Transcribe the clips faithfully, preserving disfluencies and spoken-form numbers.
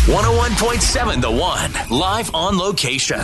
one oh one point seven The One, live on location.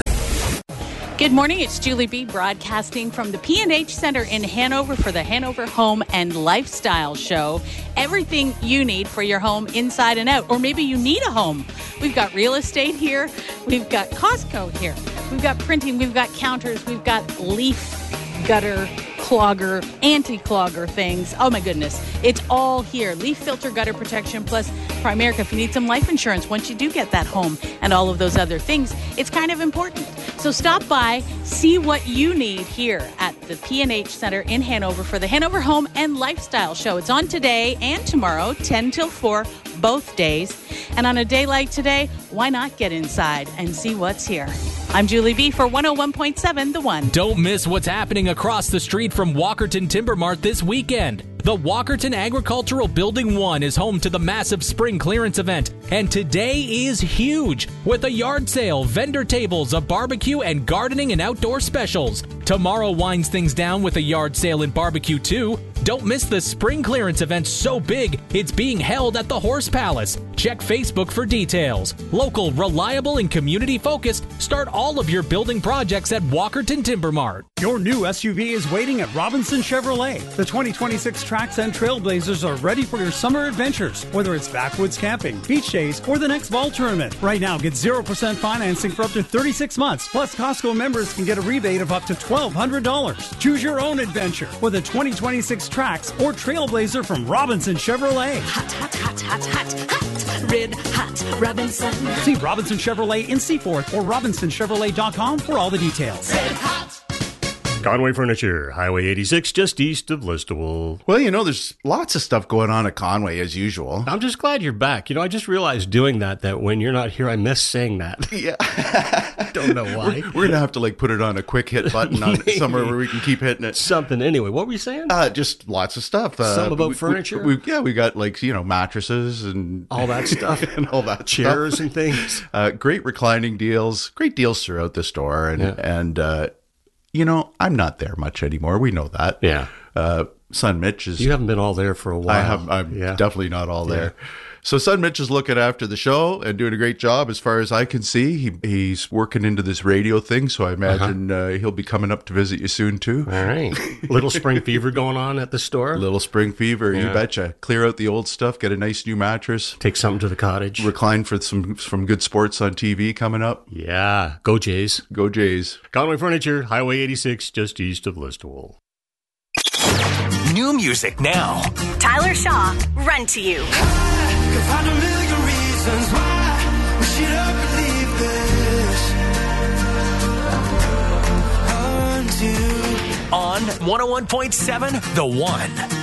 Good morning, it's Julie B. broadcasting from the P and H Center in Hanover for the Hanover Home and Lifestyle Show. Everything you need for your home inside and out, or maybe you need a home. We've got real estate here, we've got Costco here, we've got printing, we've got counters, we've got leaf gutter clogger, anti-clogger things. Oh my goodness. It's all here. Leaf filter gutter protection plus Primerica. If you need some life insurance, once you do get that home and all of those other things, it's kind of important. So stop by, see what you need here at the P and H Center in Hanover for the Hanover Home and Lifestyle Show. It's on today and tomorrow, ten till four, both days. And on a day like today, why not get inside and see what's here? I'm Julie B. for one oh one point seven The One. Don't miss what's happening across the street from Walkerton Timber Mart this weekend. The Walkerton Agricultural Building one is home to the massive spring clearance event, and today is huge with a yard sale, vendor tables, a barbecue, and gardening and outdoor specials. Tomorrow winds things down with a yard sale and barbecue too. Don't miss the spring clearance event so big, it's being held at the Horse Palace. Check Facebook for details. Local, reliable, and community-focused. Start all of your building projects at Walkerton Timber Mart. Your new S U V is waiting at Robinson Chevrolet. The twenty twenty-six Trax and Trailblazers are ready for your summer adventures, whether it's backwoods camping, beach days, or the next ball tournament. Right now, get zero percent financing for up to thirty-six months. Plus, Costco members can get a rebate of up to twelve hundred dollars. Choose your own adventure with a twenty twenty-six Trax or Trailblazer from Robinson Chevrolet. Hot, hot, hot, hot, hot, hot. Red hot Robinson. See Robinson Chevrolet in Seaforth or robinson chevrolet dot com for all the details. Red hot. Conway Furniture, Highway eighty-six, just east of Listowel. Well, you know, there's lots of stuff going on at Conway as usual. I'm just glad you're back. You know, I just realized doing that, that when you're not here, I miss saying that. Yeah. Don't know why. We're, we're going to have to, like, put it on a quick hit button on somewhere where we can keep hitting it. Something. Anyway, what were you saying? Uh, just lots of stuff. Uh, Some about we, furniture? We, we, yeah, we got, like, you know, mattresses and... all that stuff. and all that Chairs stuff. and things. Uh, great reclining deals. Great deals throughout the store. And, Yeah. and uh, you know, I'm not there much anymore. We know that. Yeah. Uh, son Mitch is... You haven't been all there for a while. I have, I'm yeah. definitely not all Yeah. there. So son Mitch is looking after the show and doing a great job as far as I can see. He He's working into this radio thing, so I imagine uh-huh. uh, he'll be coming up to visit you soon too. All right. Little spring fever going on at the store. Little spring fever, Yeah. you betcha. Clear out the old stuff, get a nice new mattress. Take something to the cottage. Recline for some, some good sports on T V coming up. Yeah. Go Jays. Go Jays. Conway Furniture, Highway eighty-six, just east of Listowel. New music now. Tyler Shaw, Run to You. Could find a million reasons why we should have believed this. Run to On one oh one point seven The One.